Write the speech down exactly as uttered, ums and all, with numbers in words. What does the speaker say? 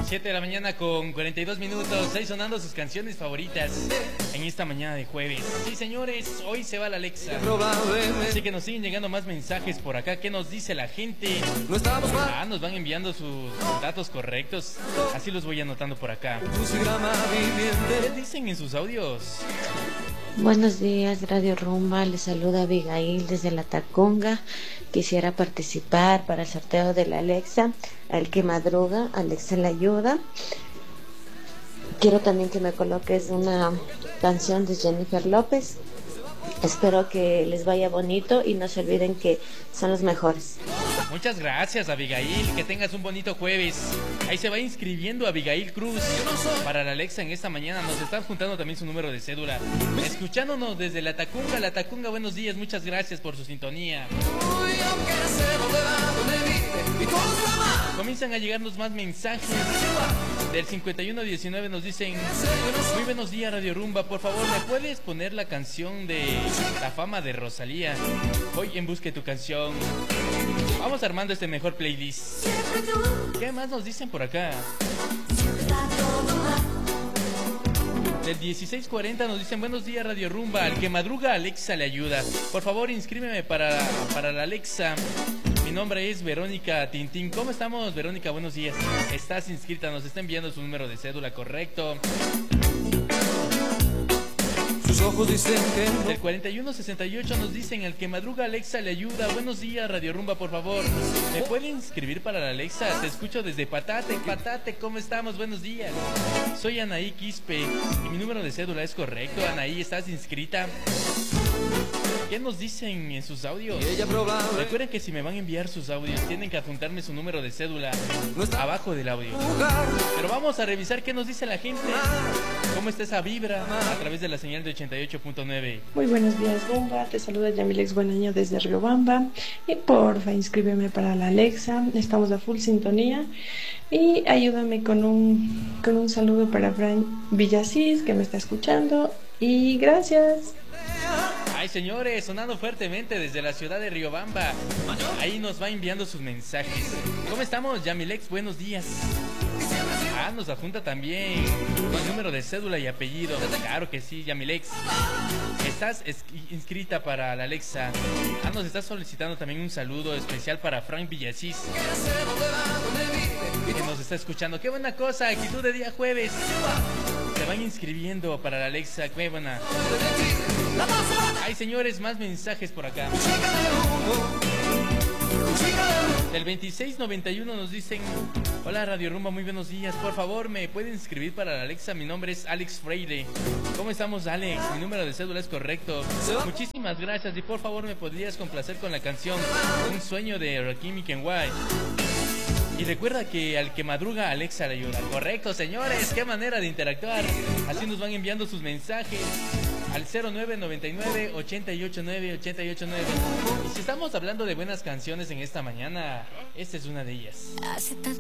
siete de la mañana con cuarenta y dos minutos. Ahí sonando sus canciones favoritas en esta mañana de jueves. Sí, señores, hoy se va la Alexa. Así que nos siguen llegando más mensajes por acá. ¿Qué nos dice la gente? Ah, nos van enviando sus datos correctos. Así los voy anotando por acá. ¿Qué dicen en sus audios? Buenos días, Radio Rumba. Les saluda Abigail desde La Tacunga. Quisiera participar para el sorteo de la Alexa. Al que madruga, Alexa le ayuda. Quiero también que me coloques una canción de Jennifer López. Espero que les vaya bonito y no se olviden que son los mejores. Muchas gracias, Abigail. Que tengas un bonito jueves. Ahí se va inscribiendo Abigail Cruz para la Alexa en esta mañana. Nos están juntando también su número de cédula. Escuchándonos desde La Tacunga. La Tacunga, buenos días. Muchas gracias por su sintonía. Comienzan a llegarnos más mensajes. Del cincuenta y uno diecinueve nos dicen: muy buenos días, Radio Rumba. Por favor, ¿me puedes poner la canción de La Fama de Rosalía? Voy en busca de tu canción. Vamos armando este mejor playlist. ¿Qué más nos dicen por acá? Del dieciséis cuarenta nos dicen: buenos días, Radio Rumba. Al que madruga, Alexa le ayuda. Por favor, inscríbeme para, para la Alexa. Mi nombre es Verónica Tintín. ¿Cómo estamos, Verónica? Buenos días. Estás inscrita, nos está enviando su número de cédula correcto. Sus ojos dicen que no. Del cuarenta y uno sesenta y ocho nos dicen: al que madruga, Alexa le ayuda. Buenos días, Radio Rumba, por favor. ¿Me puede inscribir para la Alexa? Te escucho desde Patate. Patate, ¿cómo estamos? Buenos días. Soy Anaí Quispe y mi número de cédula es correcto. Anaí, ¿estás inscrita? ¿Qué nos dicen en sus audios? Recuerden que si me van a enviar sus audios, tienen que apuntarme su número de cédula abajo del audio. Pero vamos a revisar qué nos dice la gente. ¿Cómo está esa vibra a través de la señal de ochenta y ocho punto nueve? Muy buenos días, Rumba. Te saluda Yamilex Buenaño desde Riobamba. Y porfa, inscríbeme para la Alexa. Estamos a full sintonía. Y ayúdame con un, con un saludo para Fran Villasís, que me está escuchando. Y gracias. Ay, señores, sonando fuertemente desde la ciudad de Riobamba. Ahí nos va enviando sus mensajes. ¿Cómo estamos, Yamilex? Buenos días. Ah, nos adjunta también el número de cédula y apellido. Claro que sí, Yamilex. Estás inscrita para la Alexa. Ah, nos está solicitando también un saludo especial para Frank Villasís, que nos está escuchando. ¡Qué buena cosa! Actitud de día jueves. Se van inscribiendo para la Alexa. ¡Qué buena! Hay, señores, más mensajes por acá. Del veintiséis noventa y uno nos dicen: hola, Radio Rumba, muy buenos días. Por favor, ¿me pueden inscribir para la Alexa? Mi nombre es Alex Freire. ¿Cómo estamos, Alex? Mi número de cédula es correcto. Muchísimas gracias. Y por favor, ¿me podrías complacer con la canción Un Sueño de Rakim y Kenway? Y recuerda que al que madruga, Alexa le ayuda. Correcto, señores. Qué manera de interactuar. Así nos van enviando sus mensajes al cero nueve noventa y nueve, ochenta y ocho nueve, ochenta y ocho nueve. Y si estamos hablando de buenas canciones en esta mañana, esta es una de ellas.